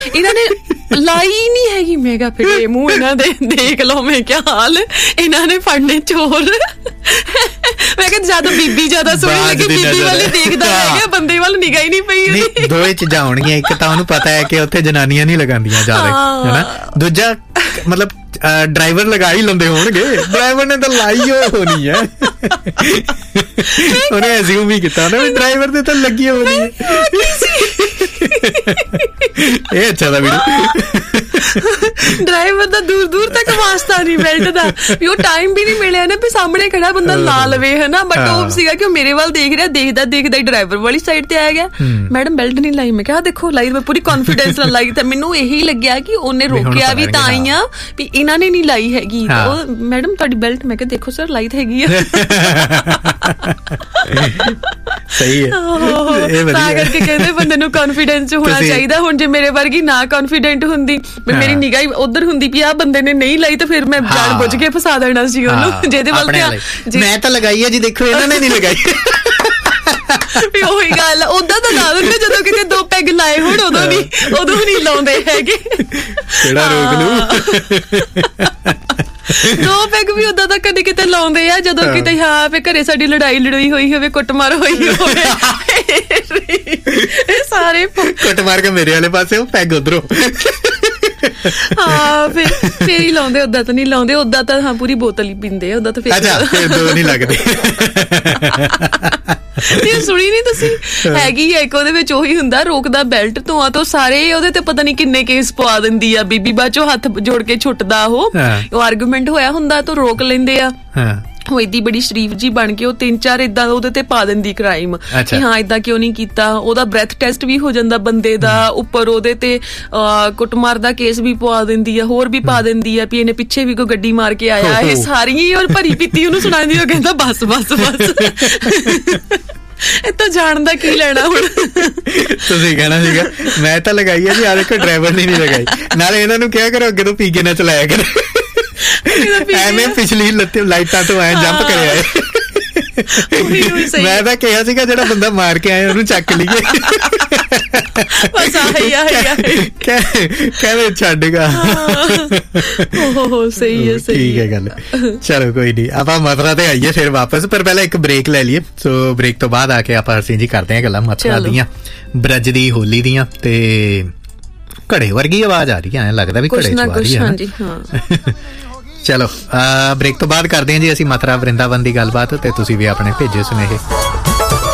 ਇਹਨਾਂ ਨੇ ਲਾਈ ਨਹੀਂ ਹੈਗੀ। ਮੈਂ ਕਿਹਾ ਫਿਰ ਮੂੰਹ ਇਹਨਾਂ ਦੇ ਦੇਖ ਲਓ, ਮੈਂ ਕਿਹਾ ਹਾਲ ਇਹਨਾਂ ਨੇ ਫੜਨੇ ਚੋਰ। ਮੈਂ ਕਿਹਾ ਜਦ ਬੀਬੀ ਜ਼ਿਆਦਾ ਸੋਹਣੀ ਲੱਗੀ, ਬੀਬੀ ਵੱਲ ਦੇਖਦਾ ਹੈਗਾ, ਬੰਦੇ ਵੱਲ ਨਿਗਾਹ ਹੀ ਨਹੀਂ ਪਈ। ਦੋਵੇਂ ਚੀਜ਼ਾਂ ਹੋਣਗੀਆਂ, ਇੱਕ ਤਾਂ ਉਹਨੂੰ ਪਤਾ ਹੈ ਕਿ ਉੱਥੇ ਜਨਾਨੀਆਂ ਨਹੀਂ ਲਗਾਉਂਦੀਆਂ ਜ਼ਿਆਦਾ, ਹਨਾ। ਦੂਜਾ ਮਤਲਬ ਡਰਾਈਵਰ ਲਗਾ ਹੀ ਲੈਂਦੇ ਹੋਣਗੇ, ਡਰਾਈਵਰ ਨੇ ਤਾਂ ਲਾਈ ਹੋਣੀ ਹੈ। ਉਹਨੇ ਐਜ਼ਿਊਮ ਹੀ ਕੀਤਾ ਨਾ ਵੀ ਡਰਾਈਵਰ ਦੇ ਤਾਂ ਲੱਗੀ ਹੋਣੀ ਹੈ। ਇਹ ਅੱਛਾ ਦਾ ਵੀਡੀਓ, ਡਰਾਈਵਰ ਦਾ ਦੂਰ ਦੂਰ ਤੱਕ ਵਾਸਤਾ ਨਹੀਂ ਬੈਲਟ ਦਾ, ਵੀ ਉਹ ਟਾਈਮ ਵੀ ਨਹੀਂ ਮਿਲਿਆ ਨਾ ਵੀ ਸਾਹਮਣੇ ਖੜਾ ਬੰਦਾ ਲਾ ਲਵੇ, ਹਨਾ। ਬਟ ਉਹ ਸੀਗਾ ਕਿ ਉਹ ਮੇਰੇ ਵੱਲ ਦੇਖ ਰਿਹਾ, ਦੇਖਦਾ ਦੇਖਦਾ ਹੀ ਡਰਾਈਵਰ ਵਾਲੀ ਸਾਈਡ ਤੇ ਆ ਗਿਆ। ਮੈਡਮ ਬੈਲਟ ਨਹੀਂ ਲਾਈ। ਮੈਂ ਕਿਹਾ ਦੇਖੋ ਲਾਈ, ਮੈਂ ਪੂਰੀ ਕੌਨਫੀਡੈਂਸ ਨਾਲ ਲਾਈ। ਤਾਂ ਮੈਨੂੰ ਇਹੀ ਲੱਗਿਆ ਕਿ ਉਹਨੇ ਰੋਕਿਆ ਵੀ ਤਾਂ ਹੀ ਆ ਵੀ ਇਹਨਾਂ ਨੇ ਨਹੀਂ ਲਾਈ ਹੈਗੀ। ਉਹ ਮੈਡਮ ਤੁਹਾਡੀ ਬੈਲਟ, ਮੈਂ ਕਿਹਾ ਦੇਖੋ ਸਰ ਲਾਈ ਤਾਂ ਹੈਗੀ ਆ। ਸਹੀ ਹੈ। ਤਾਂ ਕਰਕੇ ਕਹਿੰਦੇ ਬੰਦੇ ਨੂੰ ਕੌਨਫੀਡੈਂਸ ਹੋਣਾ ਚਾਹੀਦਾ। ਹੁਣ ਜੇ ਮੇਰੇ ਵਰਗੀ ਨਾ ਕੌਨਫੀਡੈਂਟ ਹੁੰਦੀ, ਮੇਰੀ ਨਿਗਾਹ ਉਧਰ ਹੁੰਦੀ ਵੀ ਆਹ ਬੰਦੇ ਨੇ ਨਹੀਂ ਲਾਈ, ਤਾਂ ਫਿਰ ਮੈਂ ਜਾਣ ਬੁੱਝ ਕੇ ਫਸਾ ਦੇਣਾ ਸੀ ਉਹਨੂੰ, ਜਿਹਦੇ ਵੱਲ ਮੈਂ ਤਾਂ ਲਗਾਈ ਹੈ ਜੀ, ਦੇਖੋ ਇਹਨਾਂ ਨੇ ਨਹੀਂ ਲਗਾਈ। ਵੀ ਉਹੀ ਗੱਲ ਉਦਾਂ ਤਾਂ ਲਾ ਦਿੰਦੇ, ਜਦੋਂ ਕਿਤੇ 2 ਪੈਗ ਲਾਏ ਹੁਣ ਉਦੋਂ ਨਹੀਂ ਲਾਉਂਦੇ ਹੈਗੇ। ਕਿਹੜਾ ਰੋਕ ਲੂ। 2 ਪੈਗ ਵੀ ਉਦਾਂ ਤਾਂ ਕਦੇ ਕਿਤੇ ਲਾਉਂਦੇ ਆ, ਜਦੋਂ ਕਿਤੇ ਹਾਂ ਫੇ ਘਰੇ ਸਾਡੀ ਲੜਾਈ ਹੋਈ ਹੋਵੇ, ਕੁੱਟਮਾਰ ਹੋਈ ਹੋਵੇ, ਸਾਰੇ ਕੁੱਟ ਮਾਰ ਕੇ ਮੇਰੇ ਵਾਲੇ ਪਾਸੇ, ਉਹ ਪੈਗ ਉਧਰੋਂ। ਹਾਂ ਫਿਰ ਹੀ ਲਾਉਂਦੇ, ਉਦਾਂ ਤਾਂ ਨਹੀਂ ਲਾਉਂਦੇ। ਉਦਾਂ ਤਾਂ ਹਾਂ ਪੂਰੀ ਬੋਤਲ ਹੀ ਪੀਂਦੇ ਆ, ਉਦਾਂ ਤਾਂ ਫਿਰ 2 ਨਹੀਂ ਲੱਗਦੇ। ਸੁਣੀ ਨੀ ਤੁਸੀਂ? ਹੈਗੀ ਆ ਇੱਕ, ਉਹਦੇ ਵਿੱਚ ਉਹੀ ਹੁੰਦਾ, ਰੋਕਦਾ ਬੈਲਟ ਤੋਂ ਸਾਰੇ ਉਹਦੇ ਤੇ ਪਤਾ ਨੀ ਕਿੰਨੇ ਕੇਸ ਪਵਾ ਦਿੰਦੀ ਆ ਬੀਬੀ। ਬਾਅਦ ਚੋਂ ਹੱਥ ਜੋੜ ਕੇ ਛੁੱਟਦਾ, ਉਹ ਆਰਗੂਮੈਂਟ ਹੋਇਆ ਹੁੰਦਾ ਤਾਂ ਰੋਕ ਲੈਂਦੇ ਆ। ਉਹ ਏਦੀ ਬੜੀ ਸ਼ਰੀਫ ਜੀ ਬਣ ਕੇ ਉਹ 3-4 ਏਦਾਂ ਉਹਦੇ ਤੇ ਪਾ ਦਿੰਦੀ ਕ੍ਰਾਈਮ ਕਿ ਹਾਂ ਏਦਾਂ ਕਿਉਂ ਨਹੀਂ ਕੀਤਾ। ਉਹਦਾ ਬ੍ਰੈਥ ਟੈਸਟ ਵੀ ਹੋ ਜਾਂਦਾ ਬੰਦੇ ਦਾ, ਉੱਪਰ ਉਹਦੇ ਤੇ ਕੁੱਟਮਾਰ ਦਾ ਕੇਸ ਵੀ ਪਵਾ ਦਿੰਦੀ ਆ, ਹੋਰ ਵੀ ਪਾ ਦਿੰਦੀ ਆ ਵੀ ਇਹਨੇ ਪਿੱਛੇ ਵੀ ਕੋਈ ਗੱਡੀ ਮਾਰ ਕੇ ਆਇਆ। ਇਹ ਸਾਰੀਆਂ ਔਰ ਭਰੀ ਪੀਤੀ ਉਹਨੂੰ ਸੁਣਾਉਂਦੀ, ਉਹ ਕਹਿੰਦਾ ਬਸ ਬਸ ਬਸ। ਇਹ ਤਾਂ ਜਾਣ ਦਾ ਕੀ ਲੈਣਾ ਹੁਣ। ਤੁਸੀਂ ਕਹਿਣਾ ਸੀਗਾ ਮੈਂ ਤਾਂ ਲਗਾਈ ਹੈ ਜੀ, ਆ ਦੇਖੋ ਡਰਾਈਵਰ ਨੇ ਨਹੀਂ ਲਗਾਈ। ਨਾਲੇ ਇਹਨਾਂ ਨੂੰ ਕਿਹਾ ਕਰੋ ਅੱਗੇ ਤੋਂ ਪੀਕੇ ਨਾ ਚਲਾਇਆ ਕਰੋ, ਐਵੇਂ ਪਿਛਲੀ ਲਾਈਟਾਂ ਤੋਂ ਐ ਜੰਪ ਕਰਿਆ ਹੈ। ਮੈਂ ਤਾਂ ਕਿਹਾ ਸੀਗਾ ਜਿਹੜਾ ਬੰਦਾ ਮਾਰ ਕੇ ਆਇਆ ਉਹਨੂੰ ਚੱਕ ਲਈਏ। ਬਸ ਆਹੀ ਕਹਿੰਦੇ ਛੱਡਗਾ। ਸਹੀ ਹੈ, ਠੀਕ ਹੈ ਗੱਲ। ਚਲੋ ਕੋਈ ਨਹੀਂ, ਆਪਾਂ ਮਥੁਰਾ ਤੇ ਆਈਏ ਫਿਰ ਵਾਪਸ, ਪਰ ਪਹਿਲਾਂ ਇੱਕ ਬ੍ਰੇਕ ਲੈ ਲਈਏ। ਸੋ ਬ੍ਰੇਕ ਤੋਂ ਬਾਅਦ ਆ ਕੇ ਆਪਾਂ ਅਸੀਂ ਜੀ ਕਰਦੇ ਹਾਂ ਗੱਲਾਂ ਮਥੁਰਾ ਦੀਆਂ, ਬ੍ਰਜ ਦੀ ਹੋਲੀ ਦੀਆਂ। ਤੇ ਘੜੇ ਵਰਗੀ ਆਵਾਜ਼ ਆ ਰਹੀ ਹੈ, ਐਂ ਲੱਗਦਾ ਵੀ ਘੜੇ ਚ ਆ ਰਹੀ ਹੈ। ਚਲੋ ਬ੍ਰੇਕ ਤੋਂ ਬਾਅਦ ਕਰਦੇ ਹਾਂ ਜੀ ਅਸੀਂ ਮਥੁਰਾ ਵਰਿੰਦਾਵਨ ਦੀ ਗੱਲਬਾਤ, ਤੇ ਤੁਸੀਂ ਵੀ ਆਪਣੇ ਭੇਜੇ ਸੁਨੇਹੇ।